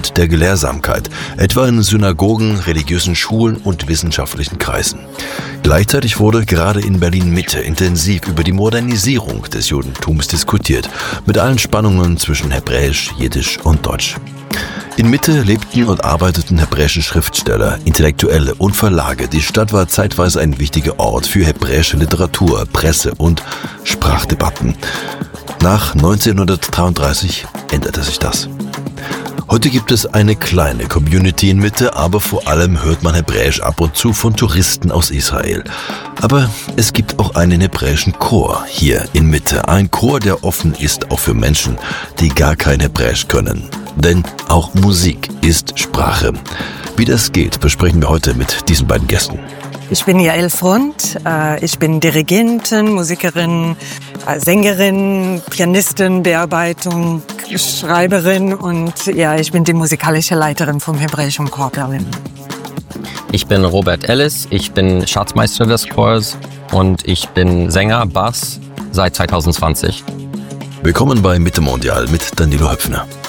und der Gelehrsamkeit, etwa in Synagogen, religiösen Schulen und wissenschaftlichen Kreisen. Gleichzeitig wurde gerade in Berlin-Mitte intensiv über die Modernisierung des Judentums diskutiert, mit allen Spannungen zwischen Hebräisch, Jiddisch und Deutsch. In Mitte lebten und arbeiteten hebräische Schriftsteller, Intellektuelle und Verlage. Die Stadt war zeitweise ein wichtiger Ort für hebräische Literatur, Presse und Sprachdebatten. Nach 1933 änderte sich das. Heute gibt es eine kleine Community in Mitte, aber vor allem hört man Hebräisch ab und zu von Touristen aus Israel. Aber es gibt auch einen hebräischen Chor hier in Mitte. Ein Chor, der offen ist auch für Menschen, die gar kein Hebräisch können. Denn auch Musik ist Sprache. Wie das geht, besprechen wir heute mit diesen beiden Gästen. Ich bin Jael Front, ich bin Dirigentin, Musikerin, Sängerin, Pianistin, Bearbeitung, Schreiberin und ja, ich bin die musikalische Leiterin vom Hebräischen Chor Berlin. Ich bin Robert Ellis, ich bin Schatzmeister des Chors und ich bin Sänger, Bass seit 2020. Willkommen bei Mitte Mondial mit Danilo Höpfner.